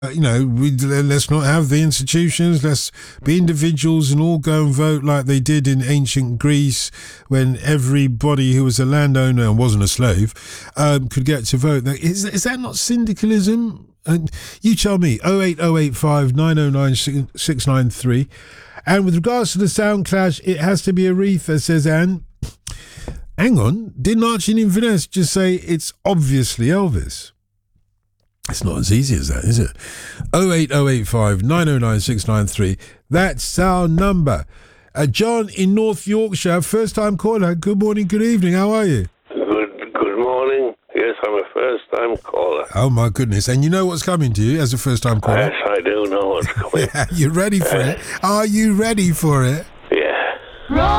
let's not have the institutions. Let's be individuals and all go and vote like they did in ancient Greece when everybody who was a landowner and wasn't a slave could get to vote. Is that not syndicalism? And you tell me. 08085 909 693. And with regards to the sound clash, it has to be Aretha, says Anne. Hang on, didn't Archie and Inverness just say it's obviously Elvis? It's not as easy as that, is it? 08085 909 693. That's our number. John in North Yorkshire, first time caller. Good morning, good evening. How are you? Good morning. Yes, I'm a first time caller. Oh my goodness. And you know what's coming to you as a first time caller? Yes, I do know what's coming. Yeah, you ready for it? Are you ready for it? Yeah.